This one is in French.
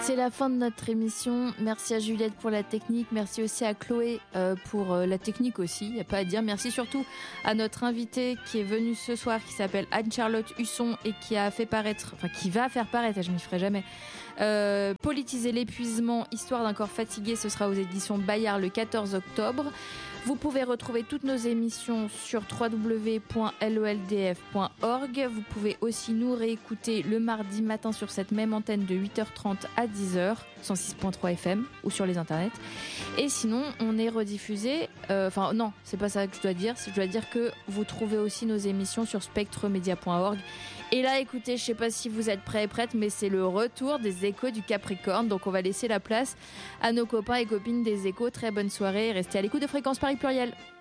C'est la fin de notre émission. Merci à Juliette pour la technique. Merci aussi à Chloé pour la technique aussi. Il n'y a pas à dire. Merci surtout à notre invitée qui est venue ce soir, qui s'appelle Anne-Charlotte Husson et qui va faire paraître, je m'y ferai jamais, Politiser l'épuisement, histoire d'un corps fatigué. Ce sera aux éditions Bayard le 14 octobre. Vous pouvez retrouver toutes nos émissions sur www.loldf.org. Vous pouvez aussi nous réécouter le mardi matin sur cette même antenne de 8h30 à 10h, 106.3 FM ou sur les internets. Et sinon, on est rediffusé. Non, c'est pas ça que je dois dire. Je dois dire que vous trouvez aussi nos émissions sur spectremedia.org. Et là, écoutez, je sais pas si vous êtes prêts et prêtes, mais c'est le retour des Échos du Capricorne. Donc, on va laisser la place à nos copains et copines des Échos. Très bonne soirée et restez à l'écoute de Fréquence Paris Pluriel.